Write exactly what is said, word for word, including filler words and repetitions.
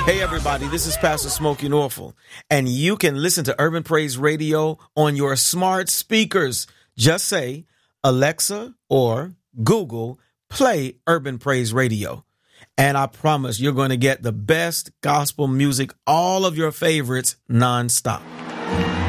Hey everybody, this is Pastor Smokey Norfolk, and you can listen to Urban Praise Radio on your smart speakers. Just say, Alexa or Google, play Urban Praise Radio. And I promise you're going to get the best gospel music, all of your favorites, nonstop.